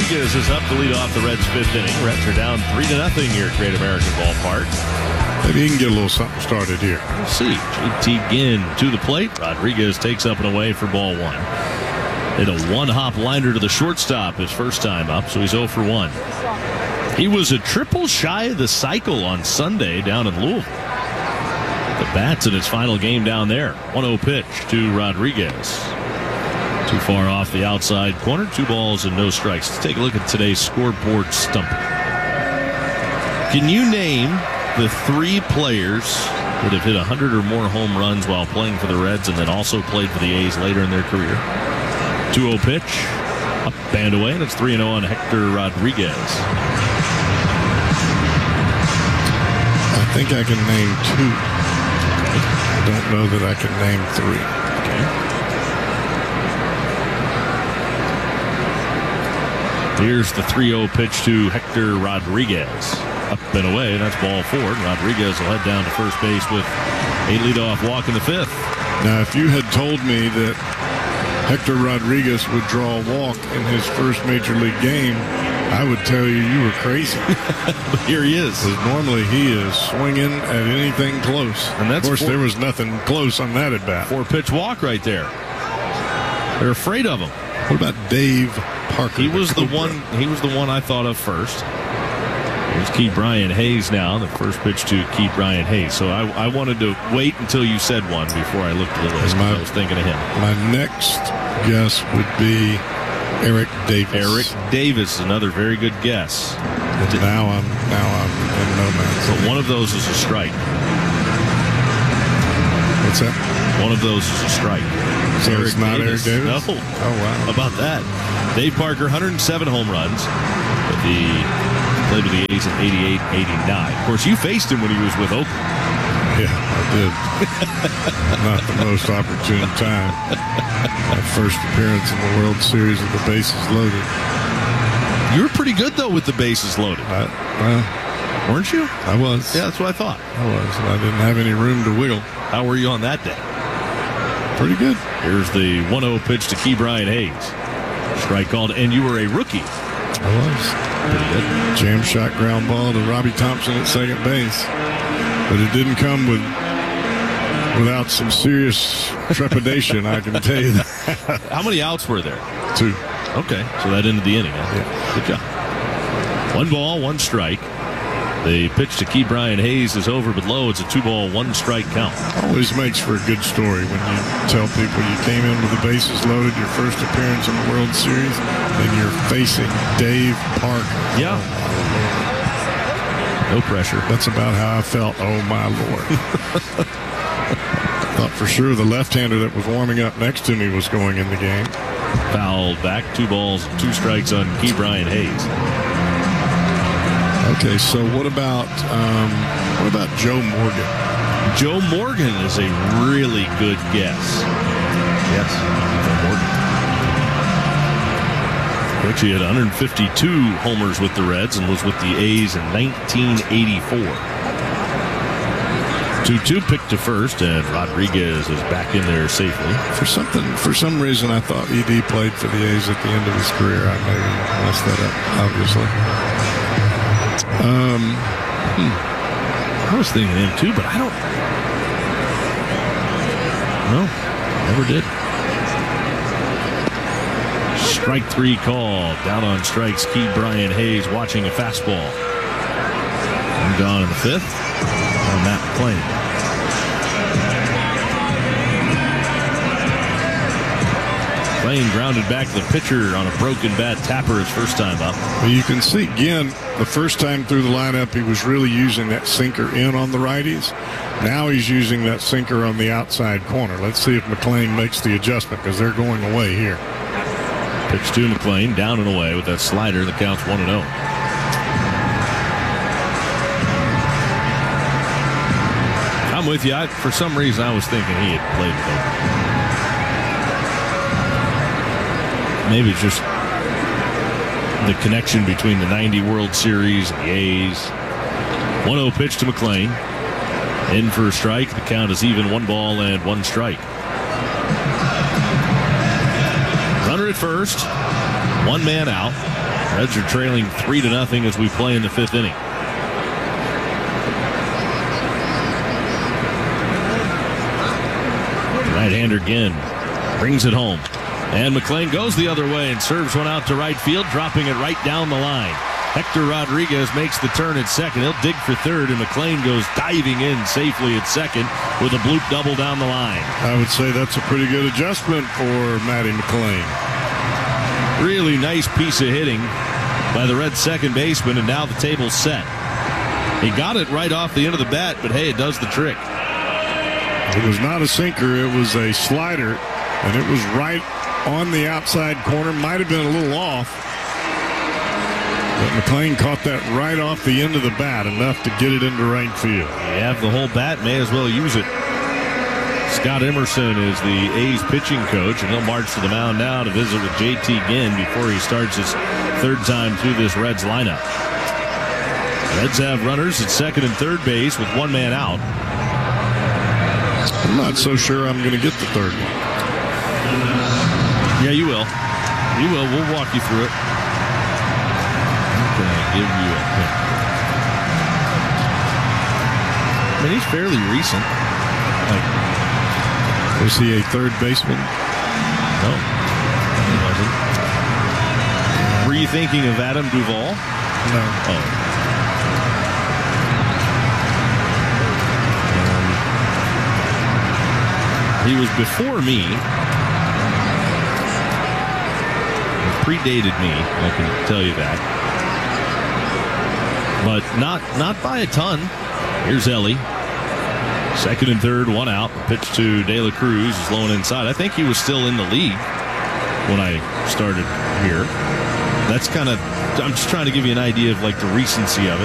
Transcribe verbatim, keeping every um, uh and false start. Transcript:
Rodriguez is up to lead off the Reds' fifth inning. Reds are down three to nothing here at Great American Ballpark. Maybe he can get a little something started here. We'll see. J T Ginn to the plate. Rodriguez takes up and away for ball one. Hit a one-hop liner to the shortstop his first time up, so he's oh for one. He was a triple shy of the cycle on Sunday down in Louisville. The Bats in its final game down there. one oh pitch to Rodriguez. Too far off the outside corner. Two balls and no strikes. Let's take a look at today's scoreboard stump. Can you name the three players that have hit one hundred or more home runs while playing for the Reds and then also played for the A's later in their career? two oh pitch. Up and away, and it's three and oh on Hector Rodriguez. I think I can name two. I don't know that I can name three. Okay. Here's the three oh pitch to Hector Rodriguez. Up and away, that's ball four. Rodriguez will head down to first base with a leadoff walk in the fifth. Now, if you had told me that Hector Rodriguez would draw a walk in his first major league game, I would tell you you were crazy. But here he is. Because normally he is swinging at anything close. And that's of course, four, there was nothing close on that at bat. Four pitch walk right there. They're afraid of him. What about Dave Parker? He was the, the one. He was the one I thought of first. Here's Ke'Bryan Hayes now. The first pitch to Ke'Bryan Hayes. So I, I wanted to wait until you said one before I looked at the list. My, I was thinking of him. My next guess would be Eric Davis. Eric Davis is another very good guess. But now I'm now I'm in no man's But land. one of those is a strike. What's that? One of those is a strike. So Eric it's not Davis. Eric Davis? No. Oh wow. How about that? Dave Parker, one hundred seven home runs. But the played with the A's in eighty-eight eighty-nine. Of course, you faced him when he was with Oakland. Yeah, I did. Not the most opportune time. My first appearance in the World Series with the bases loaded. You were pretty good, though, with the bases loaded. I, well, weren't you? I was. Yeah, that's what I thought. I was. And I didn't have any room to wiggle. How were you on that day? Pretty good. Here's the one oh pitch to Ke'Bryan Hayes. Strike called, and you were a rookie. I was. Pretty good. Jam shot ground ball to Robbie Thompson at second base. But it didn't come with without some serious trepidation, I can tell you that. How many outs were there? Two. Okay, so that ended the inning. Huh? Yeah. Good job. One ball, one strike. The pitch to Ke'Bryan Hayes is over but low. It's a two-ball, one-strike count. Always makes for a good story when you tell people you came in with the bases loaded, your first appearance in the World Series, and you're facing Dave Parker. Yeah. No pressure. That's about how I felt. Oh, my Lord. Thought for sure the left-hander that was warming up next to me was going in the game. Fouled back. Two balls, two strikes on Ke'Bryan Hayes. Okay, so what about um, what about Joe Morgan? Joe Morgan is a really good guess. Yes, Joe Morgan. Actually had one hundred fifty-two homers with the Reds and was with the A's in nineteen eighty-four. two two pick to first, and Rodriguez is back in there safely. For something, for some reason, I thought E D played for the A's at the end of his career. I maybe messed that up, obviously. Um, hmm. I was thinking him too, but I don't. No, never did. Strike three call. Down on strikes. Ke'Bryan Hayes watching a fastball. And gone in the fifth. On Matt McClain. McClain grounded back to the pitcher on a broken bat. Tapper his first time up. Well, you can see again the first time through the lineup he was really using that sinker in on the righties. Now he's using that sinker on the outside corner. Let's see if McClain makes the adjustment because they're going away here. Pitch to McClain, down and away with that slider that counts one and oh. I'm with you. I, for some reason, I was thinking he had played with Oakland. Maybe it's just the connection between the ninety World Series and the A's. one oh pitch to McClain. In for a strike. The count is even, one ball and one strike. Runner at first. One man out. Reds are trailing three to nothing as we play in the fifth inning. Right-hander Ginn brings it home. And McLean goes the other way and serves one out to right field, dropping it right down the line. Hector Rodriguez makes the turn at second. He'll dig for third, and McLean goes diving in safely at second with a bloop double down the line. I would say that's a pretty good adjustment for Matty McLean. Really nice piece of hitting by the Reds second baseman, and now the table's set. He got it right off the end of the bat, but hey, it does the trick. It was not a sinker, it was a slider, and it was right on the outside corner. Might have been a little off, but McLean caught that right off the end of the bat, enough to get it into right field. You have the whole bat, may as well use it. Scott Emerson is the A's pitching coach, and he'll march to the mound now to visit with J T Ginn before he starts his third time through this Reds lineup. Reds have runners at second and third base with one man out. I'm not so sure I'm going to get the third one. Yeah, you will. You will. We'll walk you through it. I'm going to give you a hint. I mean, he's fairly recent. Like, was he a third baseman? No, he wasn't. Were you thinking of Adam Duvall? No. Oh. He was before me. He predated me, I can tell you that. But not not by a ton. Here's Ellie. Second and third, one out. Pitch to De La Cruz is low and inside. I think he was still in the league when I started here. That's kind of, I'm just trying to give you an idea of like the recency of it.